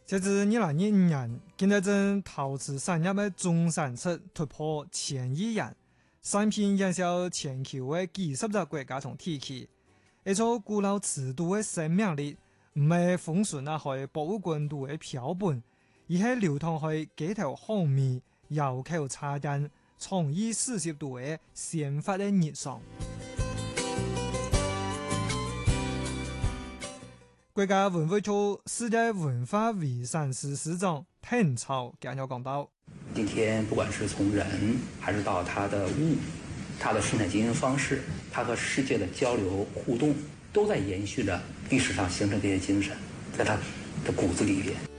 截至2015年，今日正陶瓷产业的总產值突破1000億元，產品影響全球的幾十個國家同地區。一座古老瓷土的生命力，唔係封存去博物館度嘅標本，而係流淌去幾條紅米、窯口茶間、創意40度嘅鮮活嘅日常。國家文化處世界文化遺產司司長滕超簡約講到： 今天不管是從人，還是到它的物，它的生產經營方式，它和世界的交流互動，都在延續着歷史上形成這些精神，在它的骨子裏邊。